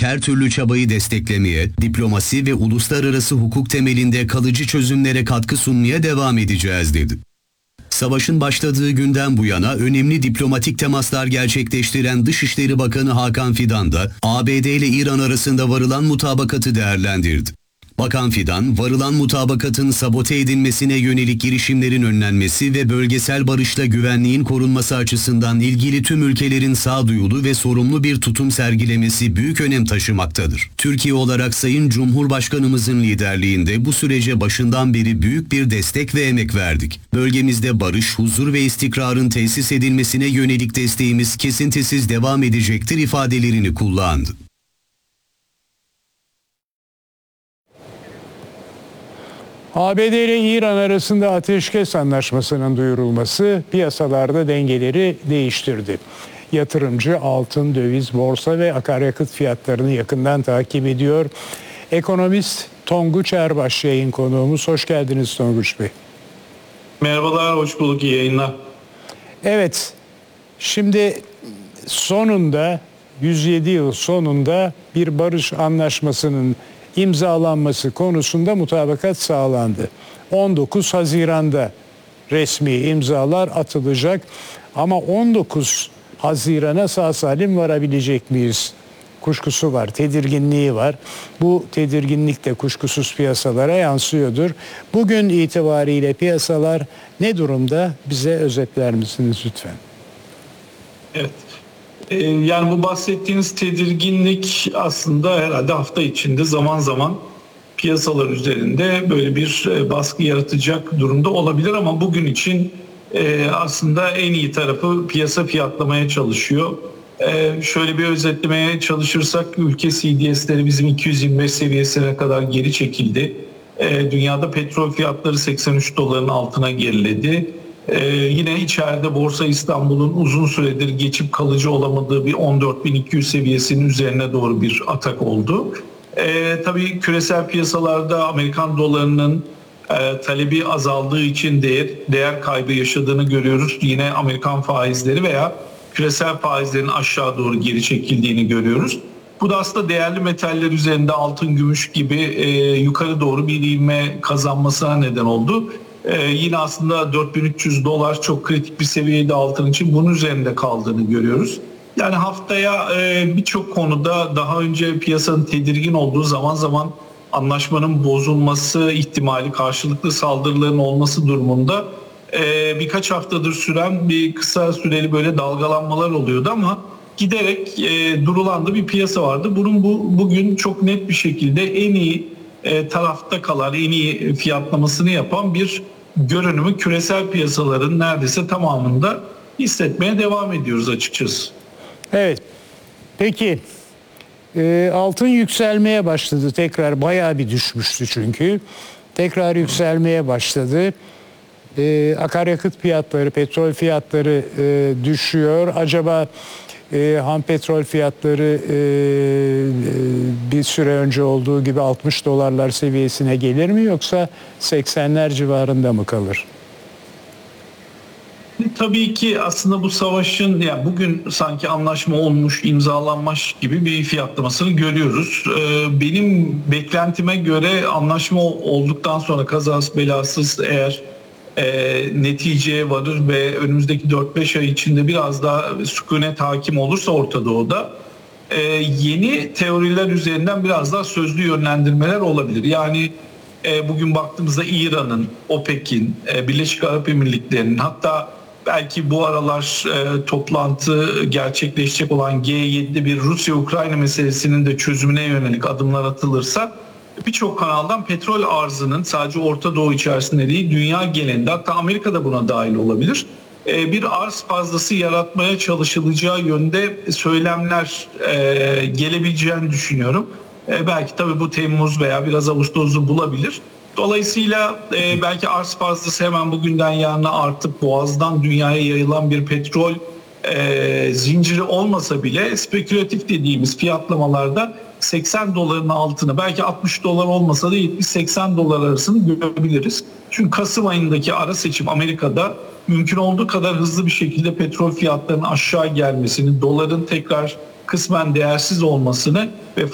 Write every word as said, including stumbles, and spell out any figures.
her türlü çabayı desteklemeye, diplomasi ve uluslararası hukuk temelinde kalıcı çözümlere katkı sunmaya devam edeceğiz dedi. Savaşın başladığı günden bu yana önemli diplomatik temaslar gerçekleştiren Dışişleri Bakanı Hakan Fidan da A B D ile İran arasında varılan mutabakatı değerlendirdi. Bakan Fidan, varılan mutabakatın sabote edilmesine yönelik girişimlerin önlenmesi ve bölgesel barışla güvenliğin korunması açısından ilgili tüm ülkelerin sağduyulu ve sorumlu bir tutum sergilemesi büyük önem taşımaktadır. Türkiye olarak Sayın Cumhurbaşkanımızın liderliğinde bu sürece başından beri büyük bir destek ve emek verdik. Bölgemizde barış, huzur ve istikrarın tesis edilmesine yönelik desteğimiz kesintisiz devam edecektir ifadelerini kullandı. A B D ile İran arasında ateşkes anlaşmasının duyurulması piyasalarda dengeleri değiştirdi. Yatırımcı altın, döviz, borsa ve akaryakıt fiyatlarını yakından takip ediyor. Ekonomist Tonguç Erbaş yayın konuğumuz. Hoş geldiniz Tonguç Bey. Merhabalar, hoş bulduk, iyi yayınlar. Evet, şimdi sonunda yüz yedi yıl sonunda bir barış anlaşmasının imzalanması konusunda mutabakat sağlandı. on dokuz Haziran'da resmi imzalar atılacak ama on dokuz Haziran'a sağ salim varabilecek miyiz? Kuşkusu var, tedirginliği var. Bu tedirginlik de kuşkusuz piyasalara yansıyordur. Bugün itibariyle piyasalar ne durumda? Bize özetler misiniz lütfen? Evet. Yani bu bahsettiğiniz tedirginlik aslında herhalde hafta içinde zaman zaman piyasalar üzerinde böyle bir baskı yaratacak durumda olabilir ama bugün için aslında en iyi tarafı piyasa fiyatlamaya çalışıyor. Şöyle bir özetlemeye çalışırsak ülke C D S'leri bizim iki yüz yirmi beş seviyesine kadar geri çekildi. Dünyada petrol fiyatları seksen üç doların altına geriledi. Ee, yine içeride Borsa İstanbul'un uzun süredir geçip kalıcı olamadığı bir on dört bin iki yüz seviyesinin üzerine doğru bir atak oldu. Ee, tabii küresel piyasalarda Amerikan dolarının e, talebi azaldığı için değer, değer kaybı yaşadığını görüyoruz. Yine Amerikan faizleri veya küresel faizlerin aşağı doğru geri çekildiğini görüyoruz. Bu da aslında değerli metaller üzerinde altın, gümüş gibi e, yukarı doğru bir ivme kazanmasına neden oldu. Ee, yine aslında dört bin üç yüz dolar çok kritik bir seviyede altın için bunun üzerinde kaldığını görüyoruz. Yani haftaya e, birçok konuda daha önce piyasanın tedirgin olduğu zaman zaman anlaşmanın bozulması ihtimali, karşılıklı saldırıların olması durumunda e, birkaç haftadır süren bir kısa süreli böyle dalgalanmalar oluyordu ama giderek e, durulan da bir piyasa vardı. Bunun bu bugün çok net bir şekilde en iyi e, tarafta kalan, en iyi fiyatlamasını yapan bir görünümü küresel piyasaların neredeyse tamamında hissetmeye devam ediyoruz açıkçası. Evet. Peki e, altın yükselmeye başladı. Tekrar bayağı bir düşmüştü çünkü. Tekrar yükselmeye başladı. E, akaryakıt fiyatları, petrol fiyatları e, düşüyor. Acaba e, ham petrol fiyatları e, bir süre önce olduğu gibi altmış dolarlar seviyesine gelir mi yoksa seksenler civarında mı kalır? Tabii ki aslında bu savaşın yani bugün sanki anlaşma olmuş, imzalanmış gibi bir fiyatlamasını görüyoruz. Ee, benim beklentime göre anlaşma olduktan sonra kazasız belasız eğer e, neticeye varır ve önümüzdeki dört beş ay içinde biraz daha sükunet hakim olursa Orta Doğu'da e, yeni teoriler üzerinden biraz daha sözlü yönlendirmeler olabilir. Yani e, bugün baktığımızda İran'ın, OPEC'in, e, Birleşik Arap Emirlikleri'nin hatta belki bu aralar e, toplantı gerçekleşecek olan G yedi'de bir Rusya-Ukrayna meselesinin de çözümüne yönelik adımlar atılırsa birçok kanaldan petrol arzının sadece Orta Doğu içerisinde değil dünya genelinde hatta Amerika'da buna dahil olabilir. E, bir arz fazlası yaratmaya çalışılacağı yönde söylemler e, gelebileceğini düşünüyorum. E, belki tabii bu Temmuz veya biraz Ağustos'u bulabilir. Dolayısıyla e, belki arz fazlası hemen bugünden yarına artıp boğazdan dünyaya yayılan bir petrol e, zinciri olmasa bile spekülatif dediğimiz fiyatlamalarda seksen doların altını belki altmış dolar olmasa da yetmiş seksen dolar arasını görebiliriz. Çünkü Kasım ayındaki ara seçim Amerika'da mümkün olduğu kadar hızlı bir şekilde petrol fiyatlarının aşağı gelmesini, doların tekrar kısmen değersiz olmasını ve